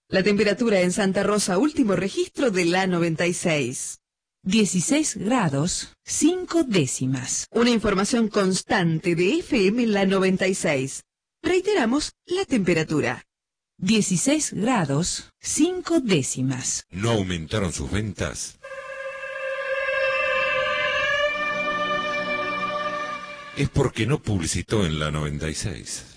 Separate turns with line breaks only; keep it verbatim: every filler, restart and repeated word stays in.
La temperatura en Santa Rosa, último registro de la noventa y seis.
dieciséis grados, cinco décimas.
Una información constante de F M La noventa y seis. Reiteramos la temperatura.
dieciséis grados, cinco décimas.
¿No aumentaron sus ventas? Es porque no publicitó en la noventa y seis.